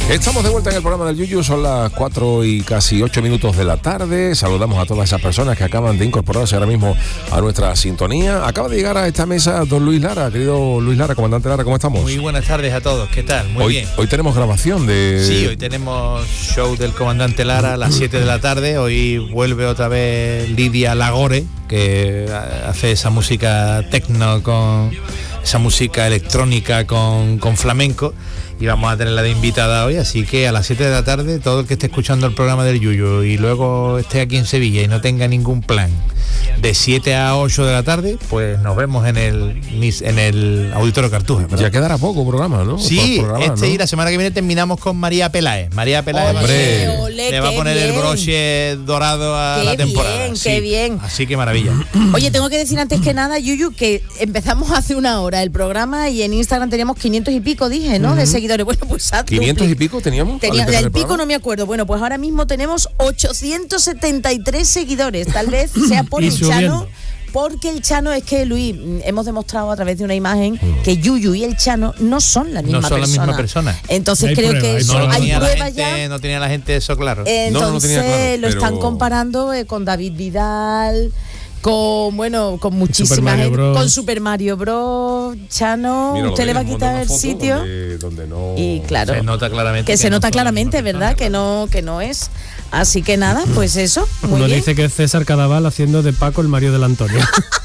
Estamos de vuelta en el programa del Yuyu, son las 4 y casi 8 minutos de la tarde. Saludamos a todas esas personas que acaban de incorporarse ahora mismo a nuestra sintonía. Acaba de llegar a esta mesa don Luis Lara. Querido Luis Lara, comandante Lara, ¿cómo estamos? Muy buenas tardes a todos, ¿qué tal? Muy bien. Hoy tenemos grabación de... Sí, hoy tenemos show del comandante Lara a las 7 de la tarde. Hoy vuelve otra vez Lidia Lagore, que hace esa música techno con... esa música electrónica con flamenco, y vamos a tenerla de invitada hoy, así que a las 7 de la tarde todo el que esté escuchando el programa del Yuyu y luego esté aquí en Sevilla y no tenga ningún plan, de 7 a 8 de la tarde, pues nos vemos en el Auditorio Cartuja, ¿verdad? Ya quedará poco programa, ¿no? Sí, y la semana que viene terminamos con María Peláez. María Peláez le va a poner el broche dorado a la temporada. Qué bien. Así que maravilla. Oye, tengo que decir antes que nada, Yuyu, que empezamos hace una hora el programa y en Instagram teníamos 500 y pico, dije, ¿no? De seguidores. Bueno, pues 500 y pico teníamos. Del pico no me acuerdo. Bueno, pues ahora mismo tenemos 873 seguidores. Tal vez sea por el Chano. Porque el Chano, es que Luis, hemos demostrado a través de una imagen que Yuyu y el Chano no son la misma persona. No son la misma persona. Entonces creo que hay pruebas ya. No tenía la gente eso claro. Entonces no tenía claro, lo están comparando con David Vidal, con muchísima gente, con Super Mario Bros. Chano, mira, usted le va a quitar el sitio donde no... y claro, se nota claramente que se nota claramente, ¿verdad? Que no es. Así que nada, pues eso. Muy Uno bien. dice que es César Cadaval haciendo de Paco el Mario del Antonio.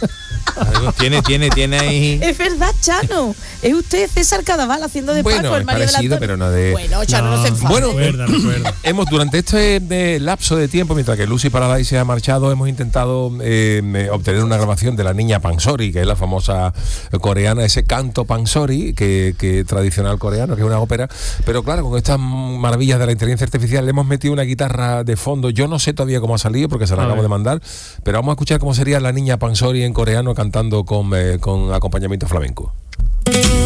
tiene ahí. Es verdad, Chano. Es usted César Cadaval haciendo de Paco el Mario del Antonio. Pero no de... Bueno, Chano, no se enfade. Bueno, recuerda. Hemos durante este lapso de tiempo, mientras que Lucy Paradise se ha marchado, hemos intentado obtener una grabación de la niña Pansori, que es la famosa coreana, ese canto Pansori, que tradicional coreano, que es una ópera. Pero claro, con estas maravillas de la inteligencia artificial le hemos metido una guitarra de fondo. Yo no sé todavía cómo ha salido porque se la acabo de mandar, pero vamos a escuchar cómo sería la niña Pansori en coreano cantando con acompañamiento flamenco.